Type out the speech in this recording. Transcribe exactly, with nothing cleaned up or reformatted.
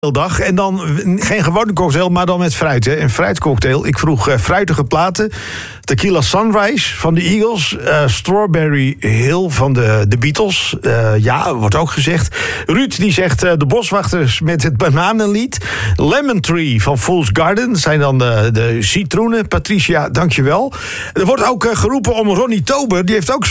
dag. En dan geen gewone cocktail, maar dan met fruit. Hè. Een fruitcocktail. Ik vroeg uh, fruitige platen. Tequila Sunrise van de Eagles. Uh, Strawberry Hill van de, de Beatles. Uh, ja, wordt ook gezegd. Ruud die zegt uh, de Boswachters met het Bananenlied. Lemon Tree van Fool's Garden. Dat zijn dan de, de citroenen. Patricia, dankjewel. Er wordt ook uh, geroepen om Ronnie Tober. Die heeft ook